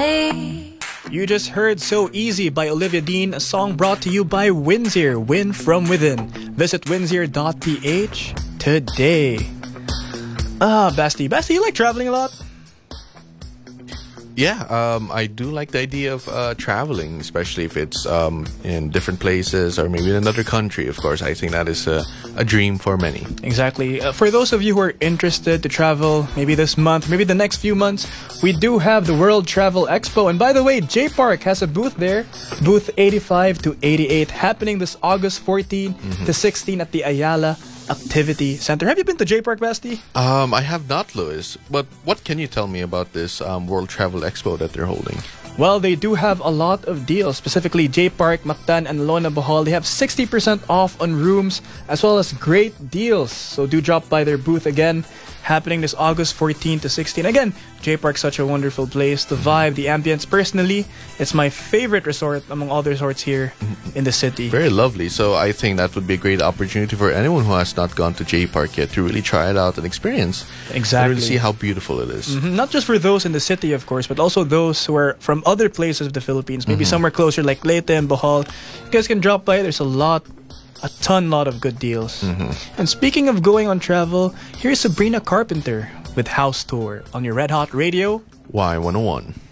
me. You just heard So Easy by Olivia Dean, a song brought to you by Windsor, Win from Within. Visit windsor.ph today. Basti, you like traveling a lot? Yeah, I do like the idea of traveling, especially if it's in different places or maybe in another country. Of course, I think that is a dream for many. Exactly. For those of you who are interested to travel, maybe this month, maybe the next few months, we do have the World Travel Expo. And by the way, J Park has a booth there, booth 85 to 88, happening this August 14 to 16 at the Ayala Activity Center. Have you been to J Park, Basti? I have not, Louis. But what can you tell me about this World Travel Expo that they're holding? Well, they do have a lot of deals, specifically J Park, Mactan, and Lona Bohol. They have 60% off on rooms, as well as great deals. So do drop by their booth again, happening this August 14 to 16. Again, J Park's such a wonderful place. The vibe, the ambience. Personally, it's my favorite resort among all the resorts here in the city. Very lovely. So I think that would be a great opportunity for anyone who has not gone to J Park yet to really try it out and experience. Exactly. And really see how beautiful it is. Not just for those in the city, of course, but also those who are from other places of the Philippines. Maybe somewhere closer like Leyte and Bohol. You guys can drop by. There's a lot of good deals. And speaking of going on travel, here's Sabrina Carpenter with House Tour on your Red Hot Radio. Y101.